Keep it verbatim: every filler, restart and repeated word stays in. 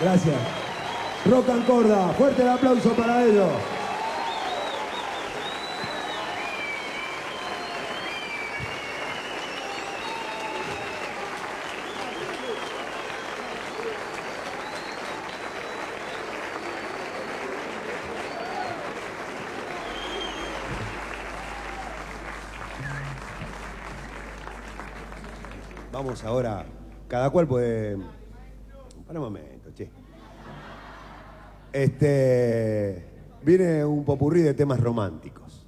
Gracias. Rock and Corda, fuerte el aplauso para ellos. Vamos ahora, cada cual puede... Para un momento, che. Este... Viene un popurrí de temas románticos.